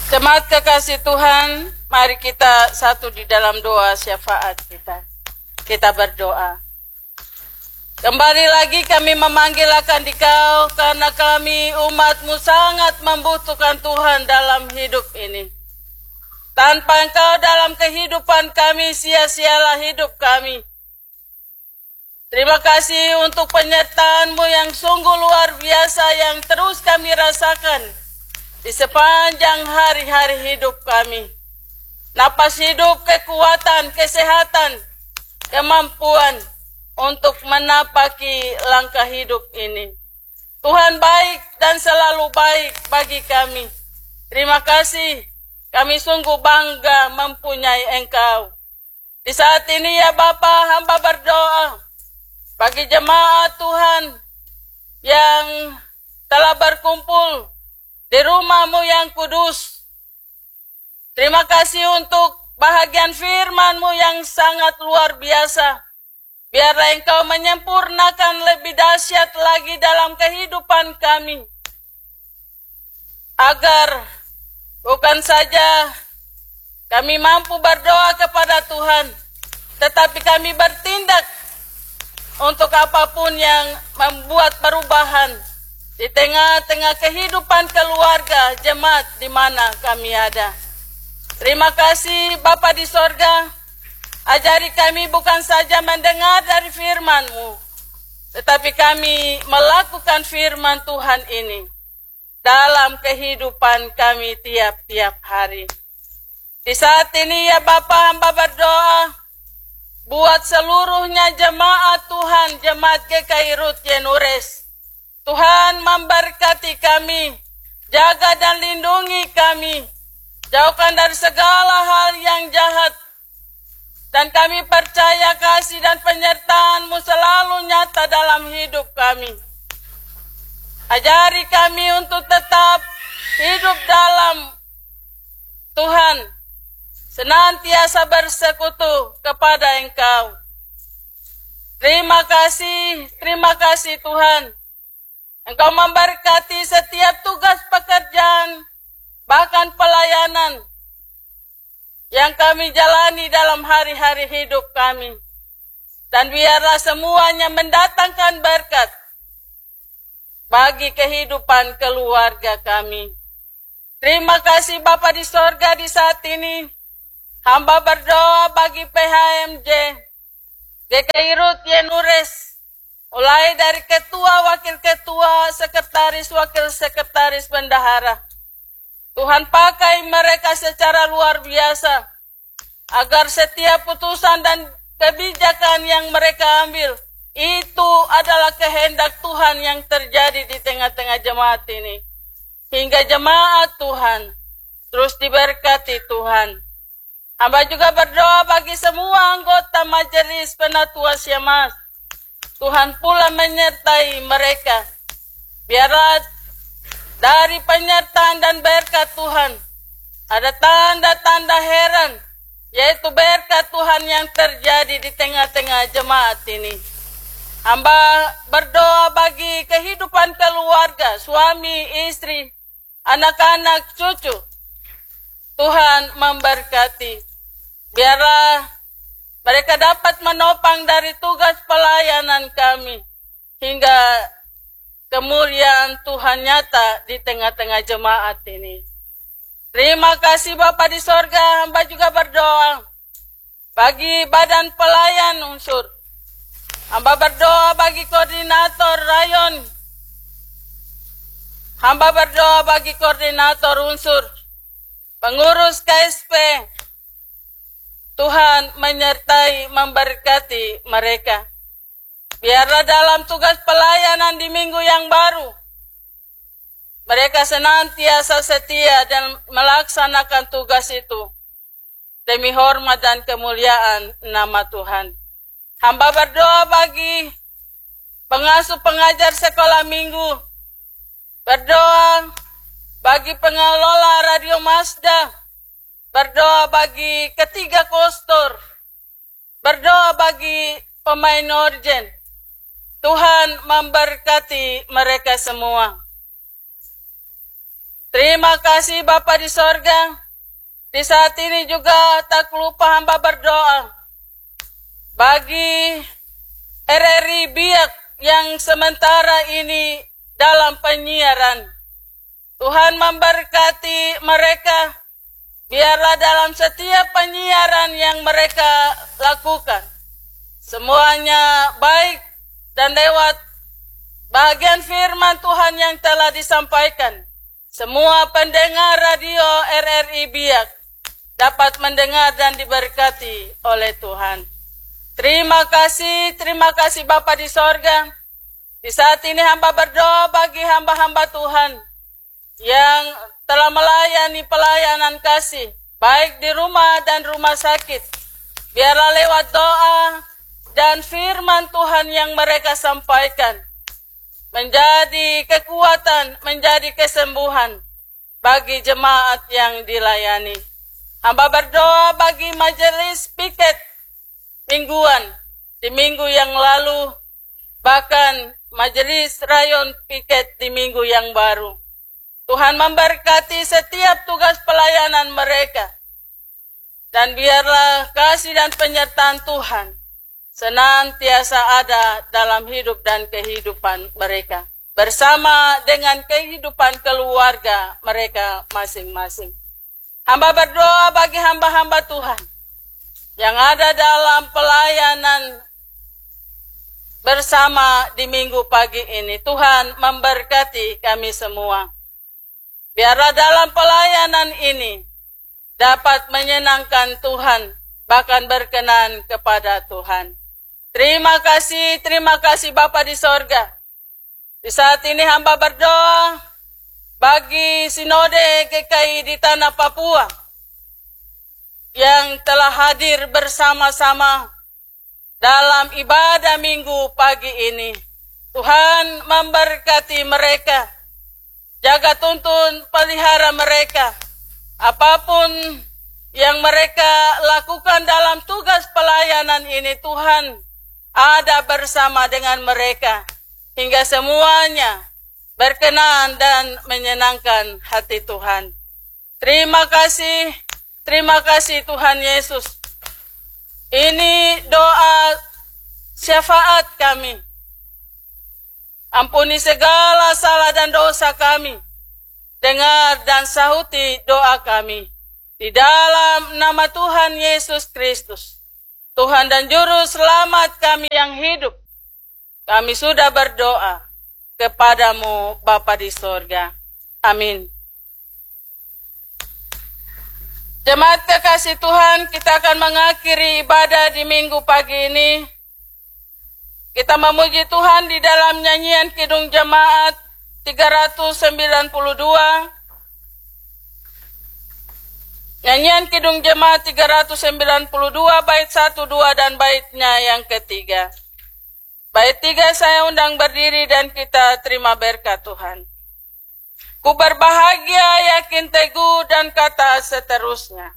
Jemaat kekasih Tuhan, mari kita satu di dalam doa syafaat kita. Kita berdoa. Kembali lagi kami memanggil akan Dikau karena kami umat-Mu sangat membutuhkan Tuhan dalam hidup ini. Tanpa Engkau dalam kehidupan kami, sia-sialah hidup kami. Terima kasih untuk penyertaan-Mu yang sungguh luar biasa yang terus kami rasakan di sepanjang hari-hari hidup kami. Napas hidup, kekuatan, kesehatan, kemampuan untuk menapaki langkah hidup ini. Tuhan baik dan selalu baik bagi kami. Terima kasih, kami sungguh bangga mempunyai Engkau. Di saat ini ya Bapa, hamba berdoa bagi jemaat Tuhan yang telah berkumpul di rumah-Mu yang kudus. Terima kasih untuk bahagian firman-Mu yang sangat luar biasa. Biarlah Engkau menyempurnakan lebih dahsyat lagi dalam kehidupan kami. Agar bukan saja kami mampu berdoa kepada Tuhan, tetapi kami bertindak untuk apapun yang membuat perubahan di tengah-tengah kehidupan keluarga jemaat di mana kami ada. Terima kasih Bapa di sorga, ajari kami bukan saja mendengar dari firman-Mu, tetapi kami melakukan firman Tuhan ini dalam kehidupan kami tiap-tiap hari. Di saat ini ya Bapa, hamba berdoa buat seluruhnya jemaat Tuhan, jemaat GKI Ruth Yenures. Tuhan memberkati kami, jaga dan lindungi kami, jauhkan dari segala hal yang jahat. Dan kami percaya kasih dan penyertaan-Mu selalu nyata dalam hidup kami. Ajari kami untuk tetap hidup dalam Tuhan, senantiasa bersekutu kepada Engkau. Terima kasih Tuhan. Engkau memberkati setiap tugas pekerjaan, bahkan pelayanan yang kami jalani dalam hari-hari hidup kami. Dan biarlah semuanya mendatangkan berkat bagi kehidupan keluarga kami. Terima kasih Bapa di sorga, di saat ini hamba berdoa bagi PHMJ GKI Ruth Yenures, mulai dari ketua, wakil ketua, sekretaris, wakil sekretaris, bendahara. Tuhan pakai mereka secara luar biasa, agar setiap putusan dan kebijakan yang mereka ambil, itu adalah kehendak Tuhan yang terjadi di tengah-tengah jemaat ini. Hingga jemaat Tuhan terus diberkati Tuhan. Hamba juga berdoa bagi semua anggota majelis penatua Syamas. Tuhan pula menyertai mereka. Biarlah dari penyertaan dan berkat Tuhan ada tanda-tanda heran, yaitu berkat Tuhan yang terjadi di tengah-tengah jemaat ini. Hamba berdoa bagi kehidupan keluarga, suami, istri, anak-anak, cucu. Tuhan memberkati. Biarlah mereka dapat menopang dari tugas pelayanan kami, hingga kemuliaan Tuhan nyata di tengah-tengah jemaat ini. Terima kasih Bapa di sorga, hamba juga berdoa bagi badan pelayan unsur. Hamba berdoa bagi koordinator rayon. Hamba berdoa bagi koordinator unsur, pengurus KSP. Tuhan menyertai, memberkati mereka. Biarlah dalam tugas pelayanan di minggu yang baru, mereka senantiasa setia dan melaksanakan tugas itu demi hormat dan kemuliaan nama Tuhan. Hamba berdoa bagi pengasuh pengajar sekolah minggu, berdoa bagi pengelola Radio Mazda, berdoa bagi ketiga kostor, berdoa bagi pemain organ. Tuhan memberkati mereka semua. Terima kasih Bapa di sorga. Di saat ini juga tak lupa hamba berdoa bagi RRI Biak yang sementara ini dalam penyiaran. Tuhan memberkati mereka. Biarlah dalam setiap penyiaran yang mereka lakukan, semuanya baik dan lewat bagian firman Tuhan yang telah disampaikan. Semua pendengar radio RRI Biak dapat mendengar dan diberkati oleh Tuhan. Terima kasih Bapa di sorga. Di saat ini hamba berdoa bagi hamba-hamba Tuhan yang telah melayani pelayanan kasih, baik di rumah dan rumah sakit. Biarlah lewat doa dan firman Tuhan yang mereka sampaikan menjadi kekuatan, menjadi kesembuhan bagi jemaat yang dilayani. Hamba berdoa bagi majelis piket mingguan di minggu yang lalu, bahkan majelis rayon piket di minggu yang baru. Tuhan memberkati setiap tugas pelayanan mereka. Dan biarlah kasih dan penyertaan Tuhan senantiasa ada dalam hidup dan kehidupan mereka, bersama dengan kehidupan keluarga mereka masing-masing. Hamba berdoa bagi hamba-hamba Tuhan yang ada dalam pelayanan bersama di minggu pagi ini. Tuhan memberkati kami semua. Biarlah dalam pelayanan ini dapat menyenangkan Tuhan, bahkan berkenan kepada Tuhan. Terima kasih Bapa di sorga. Di saat ini hamba berdoa bagi Sinode GKI di Tanah Papua yang telah hadir bersama-sama dalam ibadah minggu pagi ini. Tuhan memberkati mereka. Jaga tuntun, pelihara mereka. Apapun yang mereka lakukan dalam tugas pelayanan ini, Tuhan ada bersama dengan mereka. Hingga semuanya berkenan dan menyenangkan hati Tuhan. Terima kasih Tuhan Yesus. Ini doa syafaat kami. Ampuni segala salah dan dosa kami. Dengar dan sahuti doa kami. Di dalam nama Tuhan Yesus Kristus, Tuhan dan Juru Selamat kami yang hidup, kami sudah berdoa kepadamu Bapa di sorga. Amin. Jemaat kekasih Tuhan, kita akan mengakhiri ibadah di minggu pagi ini. Kita memuji Tuhan di dalam nyanyian Kidung Jemaat 392. Nyanyian Kidung Jemaat 392 bait 1, 2 dan baitnya yang ketiga. Bait 3 saya undang berdiri dan kita terima berkat Tuhan. Ku berbahagia, yakin, teguh dan kata seterusnya.